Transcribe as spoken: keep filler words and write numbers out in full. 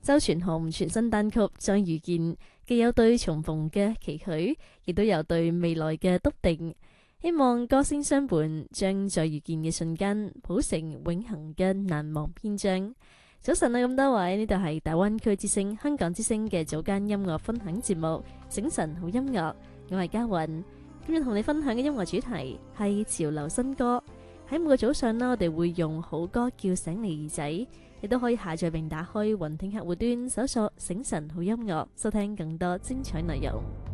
周傳雄全新單曲《再遇見》，既有對重逢嘅期許，亦都有對未來嘅篤定。希望歌聲相伴，將再遇見嘅瞬間譜成永恆嘅難忘篇章。早晨啊，咁多位，呢度係大灣區之聲、香港之聲嘅早間音樂分享節目《醒晨好音樂》，我係嘉韻。今日同你分享嘅音樂主題係潮流新歌。喺每個早上啦，我哋會用好歌叫醒你耳仔，亦都可以下載並打開雲聽客戶端，搜索醒晨好音樂，收聽更多精彩內容。